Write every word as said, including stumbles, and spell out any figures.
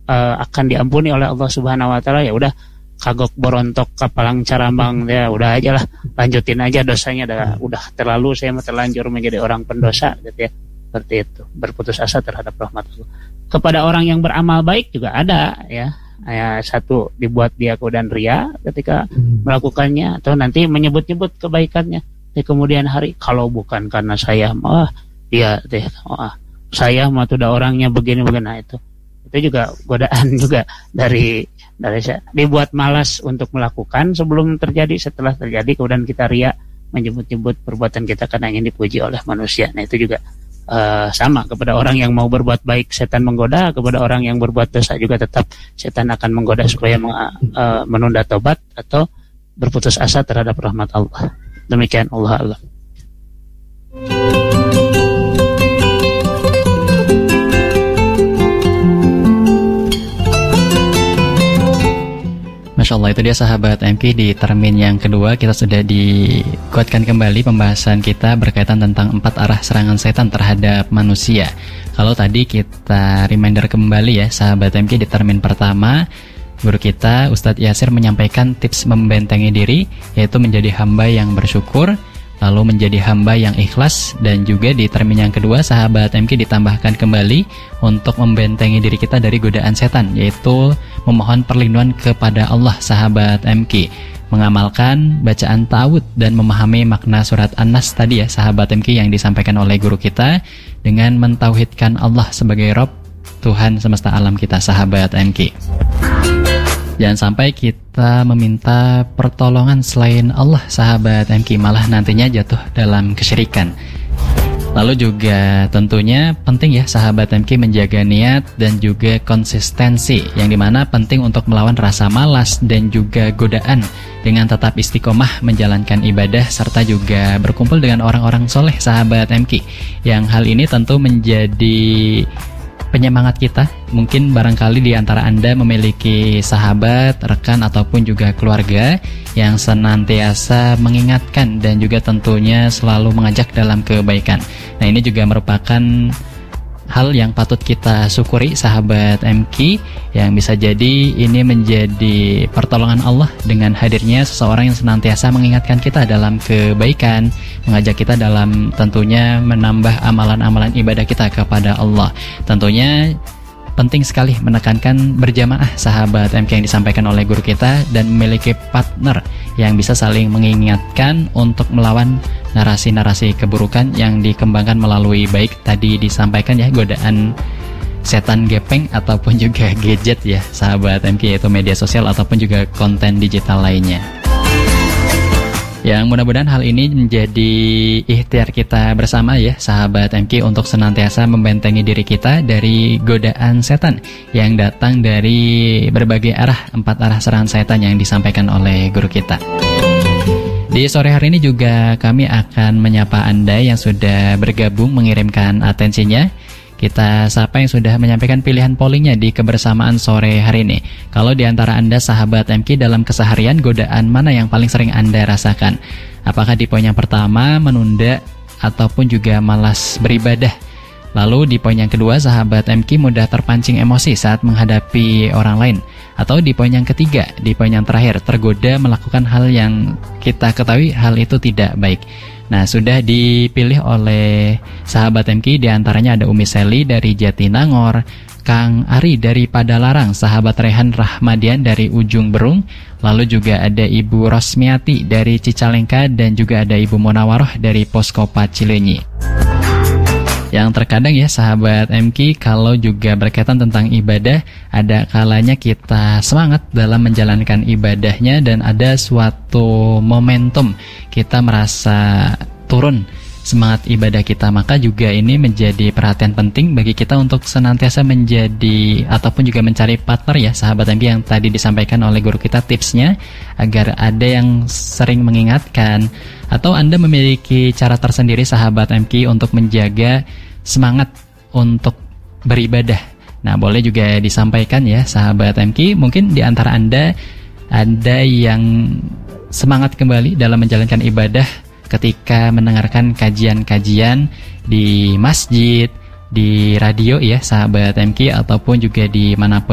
uh, akan diampuni oleh Allah Subhanahu wa taala, ya udah kagok borontok kapalang carambang, ya udah aja lah, lanjutin aja dosanya, dah, udah terlalu saya mah terlanjur menjadi orang pendosa gitu ya. Seperti itu, berputus asa terhadap rahmat Allah. Kepada orang yang beramal baik juga ada ya, ya satu dibuat dia kemudian ria ketika hmm. melakukannya, atau nanti menyebut-nyebut kebaikannya di kemudian hari, kalau bukan karena saya mah dia teh oh, saya mah tuh udah orangnya begini-begini. Nah, itu itu juga godaan juga dari dari saya, dibuat malas untuk melakukan sebelum terjadi, setelah terjadi kemudian kita ria menyebut-nyebut perbuatan kita karena ingin dipuji oleh manusia. Nah, itu juga Uh, sama kepada orang yang mau berbuat baik setan menggoda, kepada orang yang berbuat dosa juga tetap setan akan menggoda supaya meng, uh, menunda tobat atau berputus asa terhadap rahmat Allah. Demikian, Allah Allah. Masya Allah, itu dia sahabat M K, di termin yang kedua kita sudah dikuatkan kembali pembahasan kita berkaitan tentang empat arah serangan setan terhadap manusia. Kalau tadi kita reminder kembali ya sahabat M K, di termin pertama guru kita Ustadz Yasir menyampaikan tips membentengi diri, yaitu menjadi hamba yang bersyukur, lalu menjadi hamba yang ikhlas. Dan juga di termin yang kedua sahabat M K ditambahkan kembali untuk membentengi diri kita dari godaan setan, yaitu memohon perlindungan kepada Allah sahabat M K, mengamalkan bacaan ta'awud dan memahami makna surat An-Nas tadi ya sahabat M K yang disampaikan oleh guru kita, dengan mentauhidkan Allah sebagai Rabb, Tuhan semesta alam kita sahabat M K. Jangan sampai kita meminta pertolongan selain Allah sahabat M K, malah nantinya jatuh dalam kesyirikan. Lalu juga tentunya penting ya sahabat M K menjaga niat dan juga konsistensi, yang dimana penting untuk melawan rasa malas dan juga godaan dengan tetap istiqomah menjalankan ibadah serta juga berkumpul dengan orang-orang soleh sahabat M K, yang hal ini tentu menjadi penyemangat kita. Mungkin barangkali di antara Anda memiliki sahabat, rekan ataupun juga keluarga yang senantiasa mengingatkan dan juga tentunya selalu mengajak dalam kebaikan. Nah, ini juga merupakan hal yang patut kita syukuri sahabat M K, yang bisa jadi ini menjadi pertolongan Allah dengan hadirnya seseorang yang senantiasa mengingatkan kita dalam kebaikan, mengajak kita dalam tentunya menambah amalan-amalan ibadah kita kepada Allah. Tentunya penting sekali menekankan berjamaah sahabat M K yang disampaikan oleh guru kita, dan memiliki partner yang bisa saling mengingatkan untuk melawan narasi-narasi keburukan yang dikembangkan melalui, baik tadi disampaikan ya, godaan setan gepeng ataupun juga gadget ya sahabat M K, yaitu media sosial ataupun juga konten digital lainnya. Yang mudah-mudahan hal ini menjadi ikhtiar kita bersama ya sahabat M K, untuk senantiasa membentengi diri kita dari godaan setan yang datang dari berbagai arah, empat arah serangan setan yang disampaikan oleh guru kita. Di sore hari ini juga kami akan menyapa Anda yang sudah bergabung mengirimkan atensinya. Kita sapa yang sudah menyampaikan pilihan pollingnya di kebersamaan sore hari ini. Kalau di antara Anda sahabat M K, dalam keseharian godaan mana yang paling sering Anda rasakan? Apakah di poin yang pertama menunda ataupun juga malas beribadah? Lalu di poin yang kedua sahabat M K mudah terpancing emosi saat menghadapi orang lain? Atau di poin yang ketiga, di poin yang terakhir, tergoda melakukan hal yang kita ketahui hal itu tidak baik? Nah, sudah dipilih oleh sahabat M K, diantaranya ada Umi Seli dari Jatinangor, Kang Ari dari Padalarang, sahabat Rehan Rahmadian dari Ujung Berung, lalu juga ada Ibu Rosmiati dari Cicalengka, dan juga ada Ibu Monawaroh dari Poskopa Cileunyi. Yang terkadang ya sahabat M K, kalau juga berkaitan tentang ibadah, ada kalanya kita semangat dalam menjalankan ibadahnya, dan ada suatu momentum kita merasa turun semangat ibadah kita. Maka juga ini menjadi perhatian penting bagi kita untuk senantiasa menjadi ataupun juga mencari partner ya sahabat M K, yang tadi disampaikan oleh guru kita tipsnya, agar ada yang sering mengingatkan, atau Anda memiliki cara tersendiri sahabat M K untuk menjaga semangat untuk beribadah. Nah, boleh juga disampaikan ya sahabat M K. Mungkin di antara Anda ada yang semangat kembali dalam menjalankan ibadah ketika mendengarkan kajian-kajian di masjid, di radio ya sahabat M K, ataupun juga di manapun